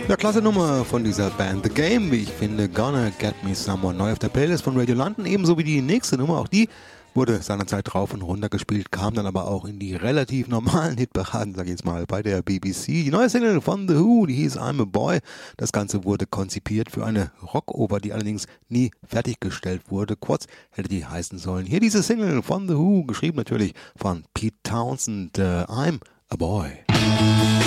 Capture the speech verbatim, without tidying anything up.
Ja, klasse Nummer von dieser Band The Game, wie ich finde. Gonna Get Me Someone, neu auf der Playlist von Radio London. Ebenso wie die nächste Nummer, auch die wurde seinerzeit rauf und runter gespielt, kam dann aber auch in die relativ normalen Hitparaden, sag ich jetzt mal, bei der B B C. Die neue Single von The Who, die hieß I'm a Boy. Das Ganze wurde konzipiert für eine Rockoper, die allerdings nie fertiggestellt wurde. Kurz hätte die heißen sollen. Hier diese Single von The Who, geschrieben natürlich von Pete Townsend, uh, I'm a Boy.